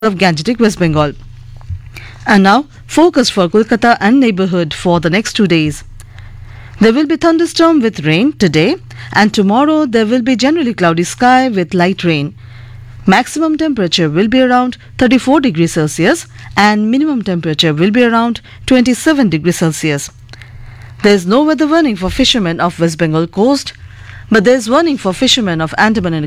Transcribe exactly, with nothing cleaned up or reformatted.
of Gangetic, West Bengal. And now, focus for Kolkata and neighbourhood for the next two days. There will be thunderstorm with rain today, and tomorrow there will be generally cloudy sky with light rain. Maximum temperature will be around thirty-four degrees Celsius and minimum temperature will be around twenty-seven degrees Celsius. There is no weather warning for fishermen of West Bengal coast, but there is warning for fishermen of Andaman and